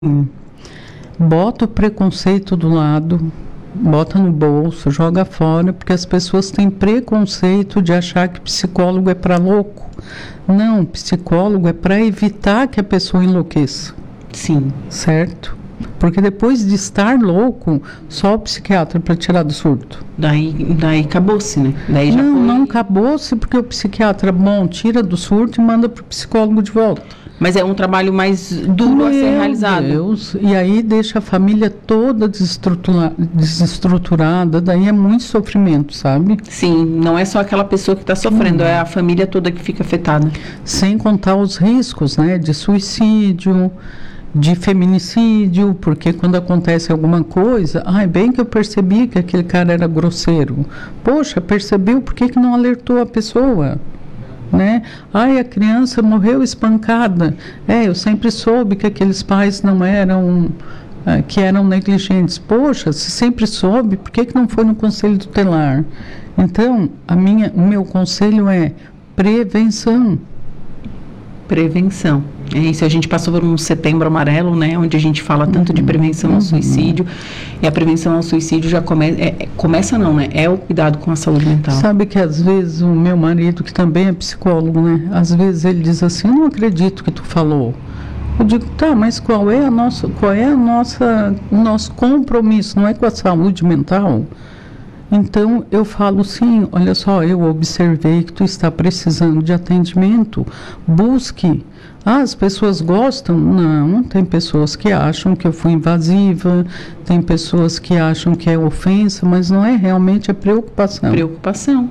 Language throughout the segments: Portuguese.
Bota o preconceito do lado, bota no bolso, joga fora, porque as pessoas têm preconceito de achar que psicólogo é para louco. Não, psicólogo é para evitar que a pessoa enlouqueça. Sim. Certo? Porque depois de estar louco, só o psiquiatra para tirar do surto. Daí acabou-se, né? Daí já não acabou-se, porque o psiquiatra, tira do surto e manda para o psicólogo de volta. Mas é um trabalho mais duro a ser realizado. Deus. E aí deixa a família toda desestruturada, daí é muito sofrimento, sabe? Sim, não é só aquela pessoa que está sofrendo, é a família toda que fica afetada. Sem contar os riscos, né, de suicídio, de feminicídio, porque quando acontece alguma coisa, bem que eu percebi que aquele cara era grosseiro. Poxa, percebeu, por que não alertou a pessoa? Né? A criança morreu espancada. Eu sempre soube que aqueles pais não eram, que eram negligentes. Poxa, se sempre soube, por que não foi no conselho tutelar? Então, o meu conselho é prevenção. Prevenção. É isso, a gente passou por um setembro amarelo, né, onde a gente fala tanto de prevenção ao suicídio, e a prevenção ao suicídio já começa não, né, é o cuidado com a saúde mental. Sabe que às vezes o meu marido, que também é psicólogo, né, às vezes ele diz assim, eu não acredito que tu falou. Eu digo, mas qual é o nosso compromisso, não é com a saúde mental? Então, eu falo sim, olha só, eu observei que tu está precisando de atendimento, busque. As pessoas gostam? Não, tem pessoas que acham que eu fui invasiva, tem pessoas que acham que é ofensa, mas não é realmente a preocupação. Preocupação.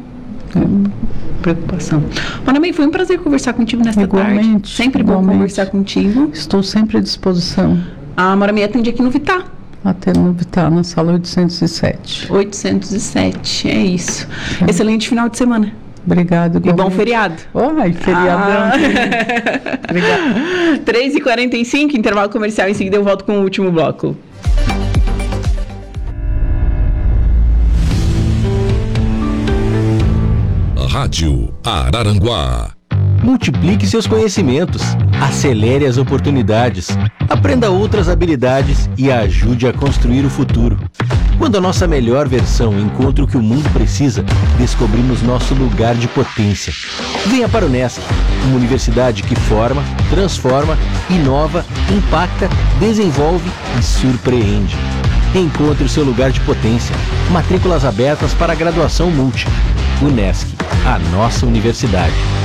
Mãe, foi um prazer conversar contigo nesta tarde. Sempre bom conversar contigo. Estou sempre à disposição. A Mãe atende aqui no Vitar. Até no Vitar, na sala 807. 807, é isso. Excelente final de semana. Obrigado. E bom feriado. Feriadão. Obrigado. 3h45, intervalo comercial. Em seguida eu volto com o último bloco. Rádio Araranguá. Multiplique seus conhecimentos, acelere as oportunidades, aprenda outras habilidades e ajude a construir o futuro. Quando a nossa melhor versão encontra o que o mundo precisa, descobrimos nosso lugar de potência. Venha para o Unesc, uma universidade que forma, transforma, inova, impacta, desenvolve e surpreende. Encontre o seu lugar de potência. Matrículas abertas para a graduação Multi. Unesc, a nossa universidade.